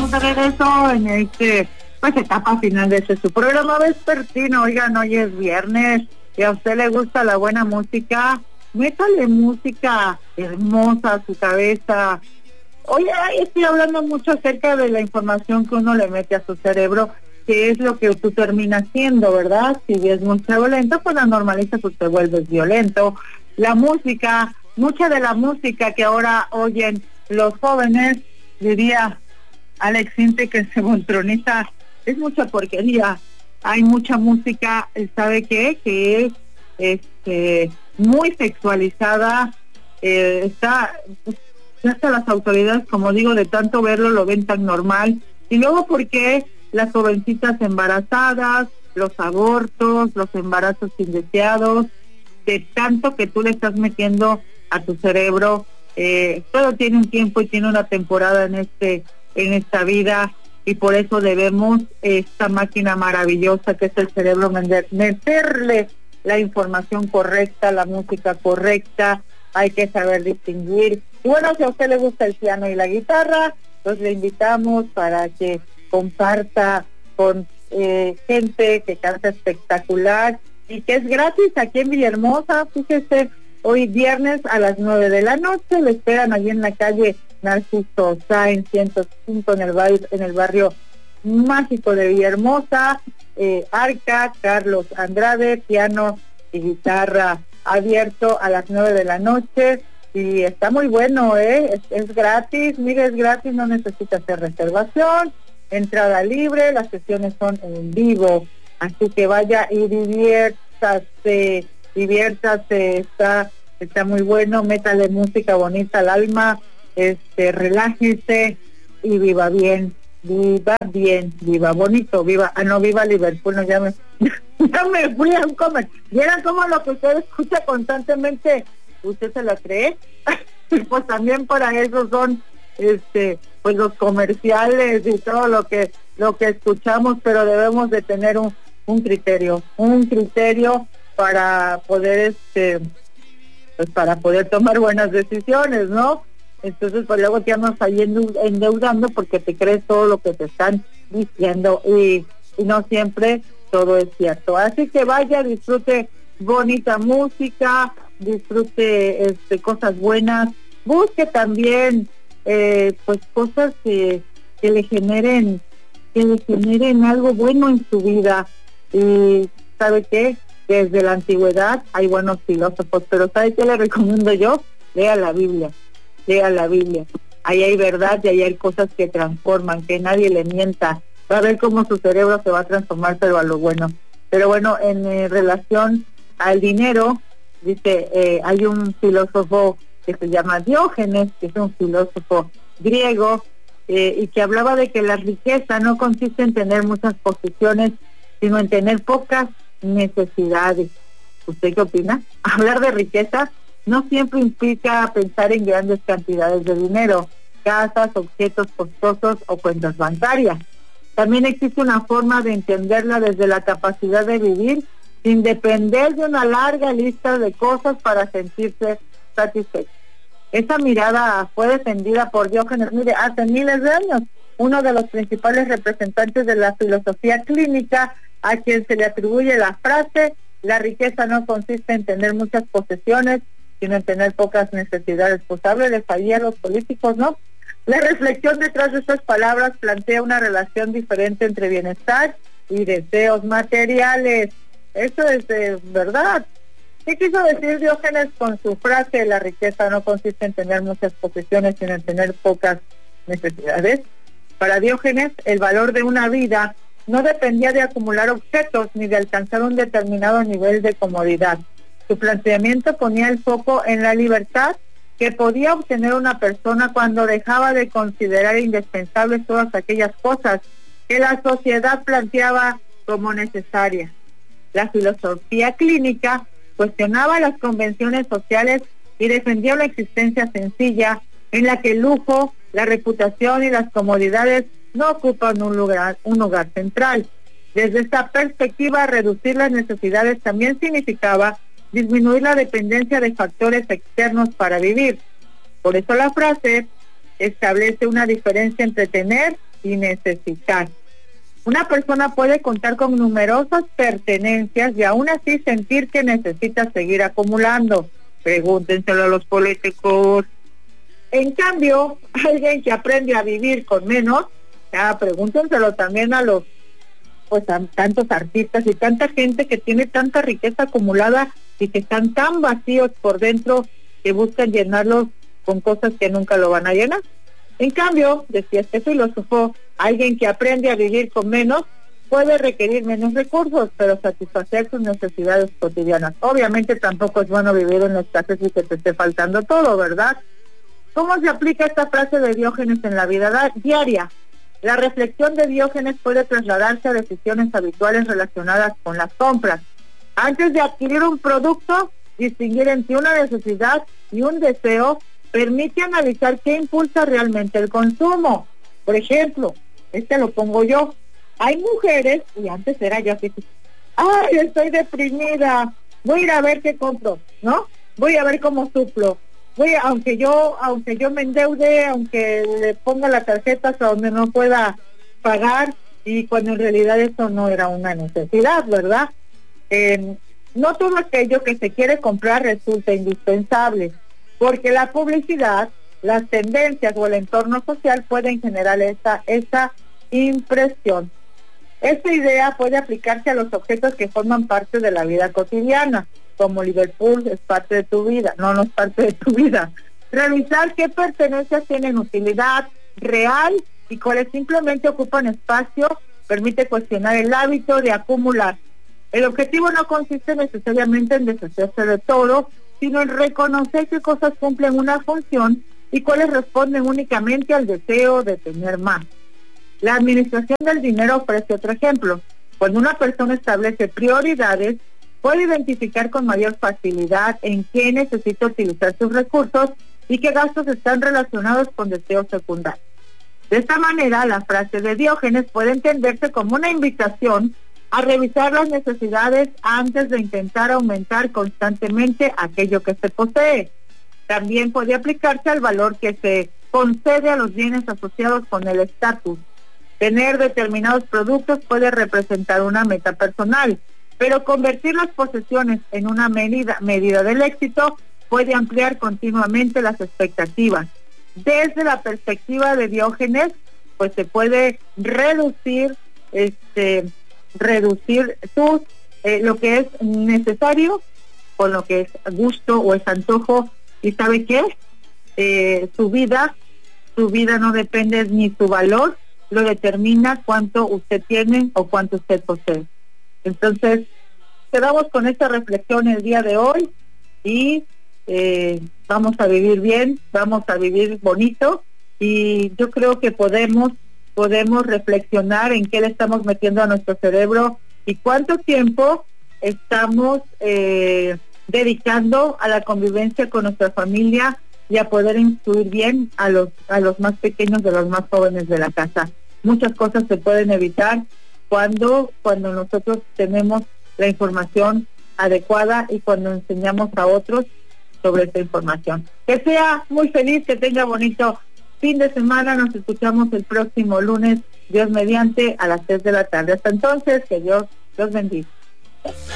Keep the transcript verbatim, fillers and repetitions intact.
estamos de regreso en este, pues, etapa final de este su programa vespertino. Oigan, hoy es viernes y a usted le gusta la buena música, métale música hermosa a su cabeza. Oye, estoy hablando mucho acerca de la información que uno le mete a su cerebro, que es lo que tú terminas siendo, ¿verdad? Si es muy violento, pues la normaliza, pues te vuelves violento. La música, mucha de la música que ahora oyen los jóvenes, diría Alex Sintek, que se montroniza, es mucha porquería. Hay mucha música, ¿sabe qué? Que es este muy sexualizada, eh, está, hasta las autoridades, como digo, de tanto verlo, lo ven tan normal. Y luego, ¿por qué las jovencitas embarazadas, los abortos, los embarazos indeseados, de tanto que tú le estás metiendo a tu cerebro? Eh, todo tiene un tiempo y tiene una temporada en este en esta vida, y por eso debemos esta máquina maravillosa que es el cerebro, meterle la información correcta, la música correcta. Hay que saber distinguir. Y bueno, si a usted le gusta el piano y la guitarra, pues le invitamos para que comparta con eh, gente que canta espectacular y que es gratis aquí en Villahermosa. Fíjese, hoy viernes a las nueve de la noche le esperan allí en la calle Narciso Sáenz ciento cinco en el barrio, en el barrio mágico de Villahermosa. eh, Arca, Carlos Andrade, piano y guitarra, abierto a las nueve de la noche, y está muy bueno, eh es, es gratis, mire, es gratis, no necesita hacer reservación, entrada libre, las sesiones son en vivo, así que vaya y diviértase, diviértase, está, está muy bueno, métale música bonita al alma, este, relájese y viva bien, viva bien, viva bonito, viva, ah no, viva Liverpool, no, ya me, ya me fui a un comer, ¿vieran cómo lo que usted escucha constantemente, usted se lo cree? Pues también para eso son, este, pues los comerciales y todo lo que, lo que escuchamos, pero debemos de tener un, un criterio, un criterio para poder, este, pues para poder tomar buenas decisiones, ¿no? Entonces, pues luego te andas ahí endeudando porque te crees todo lo que te están diciendo y, y no siempre todo es cierto. Así que vaya, disfrute bonita música, disfrute este, cosas buenas, busque también eh, pues cosas que, que le generen, que le generen algo bueno en su vida. Y ¿sabe qué? Desde la antigüedad hay buenos filósofos, pero ¿sabe qué le recomiendo yo? Lea la Biblia. Lea la Biblia, ahí hay verdad y ahí hay cosas que transforman, que nadie le mienta, va a ver cómo su cerebro se va a transformar, pero a lo bueno. Pero bueno, en eh, relación al dinero, dice, eh, hay un filósofo que se llama Diógenes, que es un filósofo griego, eh, y que hablaba de que la riqueza no consiste en tener muchas posesiones, sino en tener pocas necesidades. ¿Usted qué opina? Hablar de riqueza no siempre implica pensar en grandes cantidades de dinero, casas, objetos costosos o cuentas bancarias. También existe una forma de entenderla desde la capacidad de vivir sin depender de una larga lista de cosas para sentirse satisfecho. Esa mirada fue defendida por Diógenes, mire, hace miles de años, uno de los principales representantes de la filosofía clínica, a quien se le atribuye la frase: la riqueza no consiste en tener muchas posesiones, sino en tener pocas necesidades. Pues hábleles ahí a los políticos, ¿no? La reflexión detrás de estas palabras plantea una relación diferente entre bienestar y deseos materiales. Eso es de verdad. ¿Qué quiso decir Diógenes con su frase: la riqueza no consiste en tener muchas posesiones, sino en tener pocas necesidades? Para Diógenes, el valor de una vida no dependía de acumular objetos ni de alcanzar un determinado nivel de comodidad. Su planteamiento ponía el foco en la libertad que podía obtener una persona cuando dejaba de considerar indispensables todas aquellas cosas que la sociedad planteaba como necesarias. La filosofía clínica cuestionaba las convenciones sociales y defendía una existencia sencilla en la que el lujo, la reputación y las comodidades no ocupan un lugar, un lugar central. Desde esta perspectiva, reducir las necesidades también significaba disminuir la dependencia de factores externos para vivir. Por eso la frase establece una diferencia entre tener y necesitar. Una persona puede contar con numerosas pertenencias y aún así sentir que necesita seguir acumulando. Pregúntenselo a los políticos. En cambio, alguien que aprende a vivir con menos, ya pregúntenselo también a los, pues a tantos artistas y tanta gente que tiene tanta riqueza acumulada y que están tan vacíos por dentro que buscan llenarlos con cosas que nunca lo van a llenar. En cambio, decía este filósofo, alguien que aprende a vivir con menos puede requerir menos recursos, pero satisfacer sus necesidades cotidianas. Obviamente tampoco es bueno vivir en escasez y que te esté faltando todo, ¿verdad? ¿Cómo se aplica esta frase de Diógenes en la vida diaria? La reflexión de Diógenes puede trasladarse a decisiones habituales relacionadas con las compras. Antes de adquirir un producto, distinguir entre una necesidad y un deseo permite analizar qué impulsa realmente el consumo. Por ejemplo, este lo pongo yo. Hay mujeres, y antes era yo así, ay, estoy deprimida, voy a ir a ver qué compro, ¿no? Voy a ver cómo suplo. Voy a, aunque yo, aunque yo me endeude, aunque le ponga la tarjeta hasta donde no pueda pagar, y cuando en realidad eso no era una necesidad, ¿verdad? Eh, no todo aquello que se quiere comprar resulta indispensable, porque la publicidad, las tendencias o el entorno social pueden generar esa, esa impresión. Esta idea puede aplicarse a los objetos que forman parte de la vida cotidiana, como Liverpool es parte de tu vida, no, no es parte de tu vida. Revisar qué pertenencias tienen utilidad real y cuáles simplemente ocupan espacio permite cuestionar el hábito de acumular. El objetivo no consiste necesariamente en deshacerse de todo, sino en reconocer qué cosas cumplen una función y cuáles responden únicamente al deseo de tener más. La administración del dinero ofrece otro ejemplo. Cuando una persona establece prioridades, puede identificar con mayor facilidad en qué necesita utilizar sus recursos y qué gastos están relacionados con deseos secundarios. De esta manera, la frase de Diógenes puede entenderse como una invitación a revisar las necesidades antes de intentar aumentar constantemente aquello que se posee. También puede aplicarse al valor que se concede a los bienes asociados con el estatus. Tener determinados productos puede representar una meta personal, pero convertir las posesiones en una medida, medida del éxito puede ampliar continuamente las expectativas. Desde la perspectiva de Diógenes, pues se puede reducir, este, reducir tus, eh, lo que es necesario con lo que es gusto o es antojo. ¿Y sabe qué? Eh, su vida, su vida no depende ni su valor, lo determina cuánto usted tiene o cuánto usted posee. Entonces, quedamos con esta reflexión el día de hoy y eh, vamos a vivir bien, vamos a vivir bonito, y yo creo que podemos podemos reflexionar en qué le estamos metiendo a nuestro cerebro y cuánto tiempo estamos eh, dedicando a la convivencia con nuestra familia y a poder instruir bien a los a los más pequeños, de los más jóvenes de la casa. Muchas cosas se pueden evitar cuando cuando nosotros tenemos la información adecuada y cuando enseñamos a otros sobre esta información. Que sea muy feliz, que tenga bonito fin de semana. Nos escuchamos el próximo lunes, Dios mediante, a las seis de la tarde. Hasta entonces, que Dios los bendiga.